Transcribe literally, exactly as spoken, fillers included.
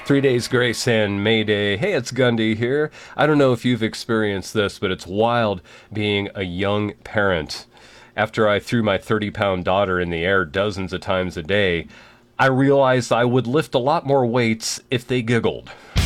Three Days Grace and Mayday. Hey, it's Gundy here. I don't know if you've experienced this, but it's wild being a young parent. After I threw my thirty pound daughter in the air dozens of times a day, I realized I would lift a lot more weights if they giggled.